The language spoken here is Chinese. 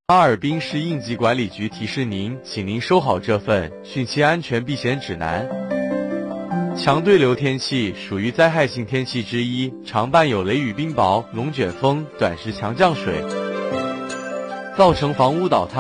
哈尔滨市应急管理局提示您，请您收好这份汛期安全避险指南。强对流天气属于灾害性天气之一，常伴有雷雨冰雹、龙卷风、短时强降水，造成房屋倒塌。